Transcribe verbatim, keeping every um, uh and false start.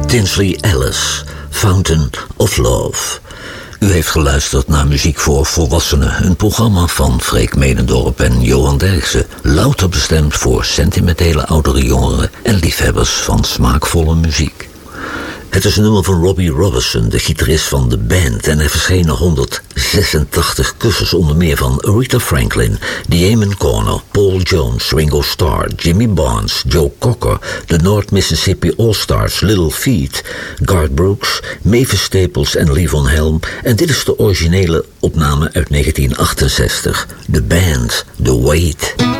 Tinsley Ellis, Fountain of Love. U heeft geluisterd naar Muziek voor Volwassenen, een programma van Freek Medendorp en Johan Derksen, louter bestemd voor sentimentele oudere jongeren en liefhebbers van smaakvolle muziek. Het is een nummer van Robbie Robertson, de gitarist van de band, en er verschenen honderdzesentachtig kussens, onder meer van Aretha Franklin, Damon Corner, Paul Jones, Ringo Starr, Jimmy Barnes, Joe Cocker, de North Mississippi All-Stars, Little Feat, Garth Brooks, Mavis Staples en Levon Helm, en dit is de originele opname uit negentien achtenzestig, de band The Wait.